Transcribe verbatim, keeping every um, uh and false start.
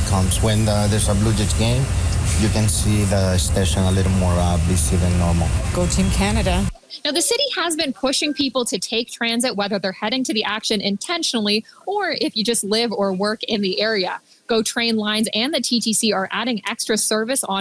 comes. When uh, there's a Blue Jays game, you can see the station a little more uh, busy than normal. Go Team Canada. Now, the city has been pushing people to take transit, whether they're heading to the action intentionally or if you just live or work in the area. Go Train Lines and the T T C are adding extra service on